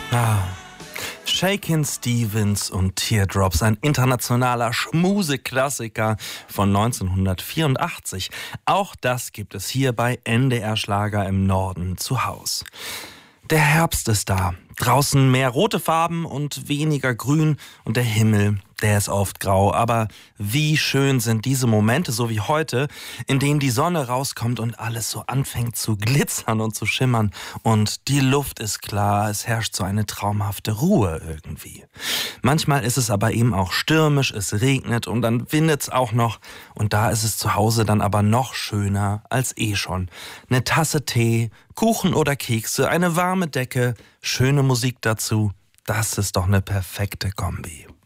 Ah. Shakin' Stevens und Teardrops, ein internationaler Schmuseklassiker von 1984. Auch das gibt es hier bei NDR Schlager im Norden zu Haus. Der Herbst ist da. Draußen mehr rote Farben und weniger grün und der Himmel, der ist oft grau. Aber wie schön sind diese Momente, so wie heute, in denen die Sonne rauskommt und alles so anfängt zu glitzern und zu schimmern. Und die Luft ist klar, es herrscht so eine traumhafte Ruhe irgendwie. Manchmal ist es aber eben auch stürmisch, es regnet und dann windet es auch noch. Und da ist es zu Hause dann aber noch schöner als schon. Eine Tasse Tee, Kuchen oder Kekse, eine warme Decke, schöne Musik dazu. Das ist doch eine perfekte Kombi.